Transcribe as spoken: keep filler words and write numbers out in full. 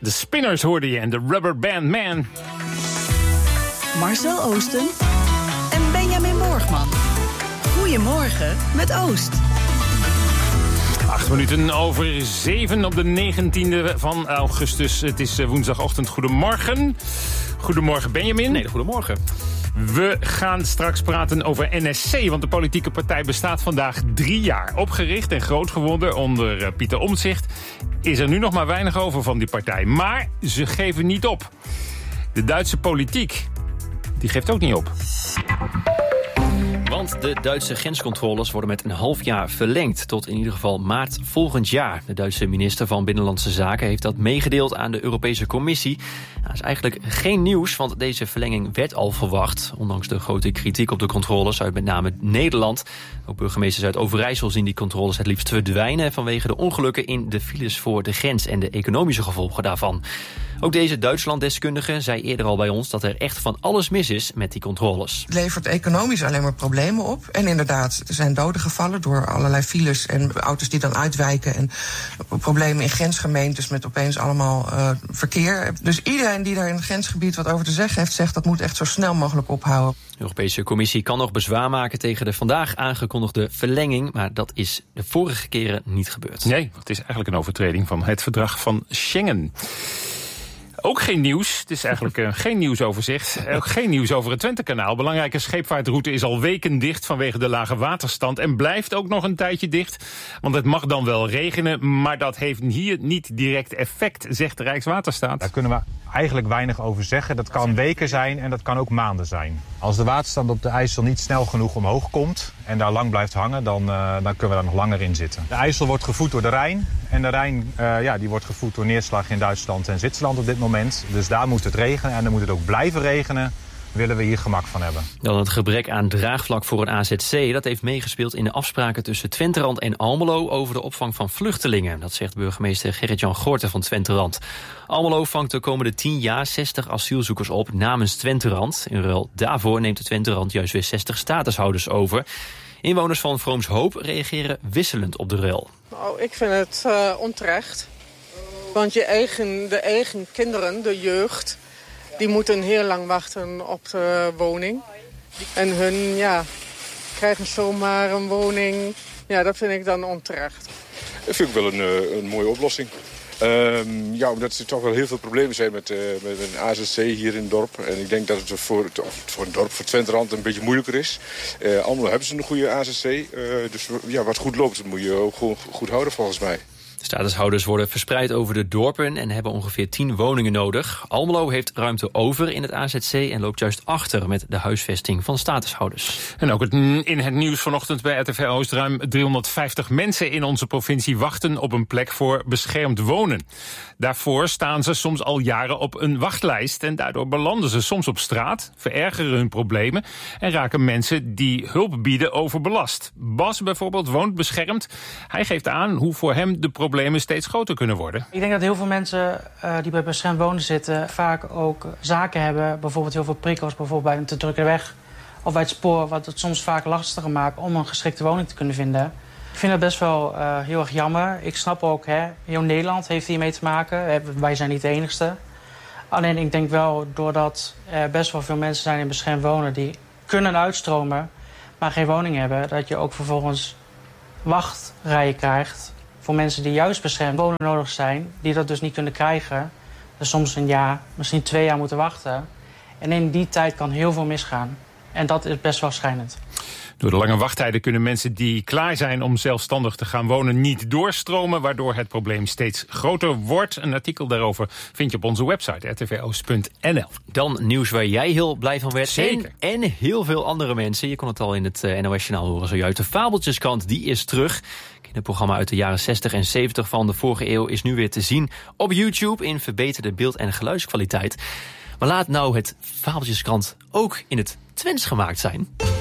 De Spinners hoorde je en de Rubber Band Man. Marcel Oosten en Benjamin Borgman. Goedemorgen met Oost. Acht minuten over zeven op de negentiende van augustus. Het is woensdagochtend. Goedemorgen. Goedemorgen Benjamin. Nee, goedemorgen. We gaan straks praten over N S C, want de politieke partij bestaat vandaag drie jaar. Opgericht en groot geworden onder Pieter Omtzigt. Is er nu nog maar weinig over van die partij. Maar ze geven niet op. De Duitse politiek, die geeft ook niet op. Want de Duitse grenscontroles worden met een half jaar verlengd. Tot in ieder geval maart volgend jaar. De Duitse minister van Binnenlandse Zaken heeft dat meegedeeld aan de Europese Commissie. Dat is eigenlijk geen nieuws, want deze verlenging werd al verwacht. Ondanks de grote kritiek op de controles uit met name Nederland. Ook burgemeesters uit Overijssel zien die controles het liefst verdwijnen vanwege de ongelukken in de files voor de grens en de economische gevolgen daarvan. Ook deze Duitsland-deskundige zei eerder al bij ons dat er echt van alles mis is met die controles. Het levert economisch alleen maar problemen op. En inderdaad, er zijn doden gevallen door allerlei files en auto's die dan uitwijken. En problemen in grensgemeentes met opeens allemaal uh, verkeer. Dus iedereen die daar in het grensgebied wat over te zeggen heeft, zegt dat moet echt zo snel mogelijk ophouden. De Europese Commissie kan nog bezwaar maken tegen de vandaag aangekondigde verlenging. Maar dat is de vorige keren niet gebeurd. Nee, het is eigenlijk een overtreding van het verdrag van Schengen. Ook geen nieuws. Het is eigenlijk uh, geen nieuwsoverzicht. Ook geen nieuws over het Twentekanaal. Belangrijke scheepvaartroute is al weken dicht vanwege de lage waterstand. En blijft ook nog een tijdje dicht. Want het mag dan wel regenen. Maar dat heeft hier niet direct effect, zegt de Rijkswaterstaat. Daar kunnen we eigenlijk weinig over zeggen. Dat kan weken zijn en dat kan ook maanden zijn. Als de waterstand op de IJssel niet snel genoeg omhoog komt en daar lang blijft hangen, dan, uh, dan kunnen we daar nog langer in zitten. De IJssel wordt gevoed door de Rijn. En de Rijn uh, ja, die wordt gevoed door neerslag in Duitsland en Zwitserland op dit moment. Dus daar moet het regenen en dan moet het ook blijven regenen. Willen we hier gemak van hebben. Dan het gebrek aan draagvlak voor een A Z C. Dat heeft meegespeeld in de afspraken tussen Twenterand en Almelo over de opvang van vluchtelingen. Dat zegt burgemeester Gerrit-Jan Gorten van Twenterand. Almelo vangt de komende tien jaar zestig asielzoekers op namens Twenterand. In ruil daarvoor neemt de Twenterand juist weer zestig statushouders over. Inwoners van Vroomshoop reageren wisselend op de ruil. Nou, ik vind het uh, onterecht. Want je eigen, de eigen kinderen, de jeugd, die moeten heel lang wachten op de woning. En hun, ja, krijgen zomaar een woning. Ja, dat vind ik dan onterecht. Dat vind ik wel een, een mooie oplossing. Um, ja, omdat er toch wel heel veel problemen zijn met, uh, met een A Z C hier in het dorp. En ik denk dat het voor, het, voor een dorp, voor Twenterand, een beetje moeilijker is. Uh, allemaal hebben ze een goede A Z C. Uh, dus ja, wat goed loopt, dat moet je ook gewoon goed houden volgens mij. De statushouders worden verspreid over de dorpen en hebben ongeveer tien woningen nodig. Almelo heeft ruimte over in het A Z C en loopt juist achter met de huisvesting van statushouders. En ook het, in het nieuws vanochtend bij R T V Oost ruim driehonderdvijftig mensen in onze provincie wachten op een plek voor beschermd wonen. Daarvoor staan ze soms al jaren op een wachtlijst en daardoor belanden ze soms op straat, verergeren hun problemen en raken mensen die hulp bieden overbelast. Bas bijvoorbeeld woont beschermd. Hij geeft aan hoe voor hem de problemen steeds groter kunnen worden. Ik denk dat heel veel mensen uh, die bij beschermd wonen zitten vaak ook zaken hebben, bijvoorbeeld heel veel prikkels, bijvoorbeeld bij een te drukke weg of bij het spoor, wat het soms vaak lastiger maakt om een geschikte woning te kunnen vinden. Ik vind dat best wel uh, heel erg jammer. Ik snap ook, hè, heel Nederland heeft hiermee te maken. Wij zijn niet de enigste. Alleen ik denk wel, doordat er best wel veel mensen zijn in beschermd wonen die kunnen uitstromen, maar geen woning hebben, dat je ook vervolgens wachtrijen krijgt voor mensen die juist beschermd wonen nodig zijn, die dat dus niet kunnen krijgen. Dus soms een jaar, misschien twee jaar moeten wachten. En in die tijd kan heel veel misgaan. En dat is best wel schrijnend. Door de lange wachttijden kunnen mensen die klaar zijn om zelfstandig te gaan wonen niet doorstromen, waardoor het probleem steeds groter wordt. Een artikel daarover vind je op onze website r t v oost punt n l. Dan nieuws waar jij heel blij van werd. Zeker. En, en heel veel andere mensen. Je kon het al in het uh, N O S-journaal horen zojuist. De Fabeltjeskrant, die is terug. Het programma uit de jaren zestig en zeventig van de vorige eeuw is nu weer te zien op YouTube in verbeterde beeld- en geluidskwaliteit. Maar laat nou het Fabeltjeskrant ook in het Twents gemaakt zijn.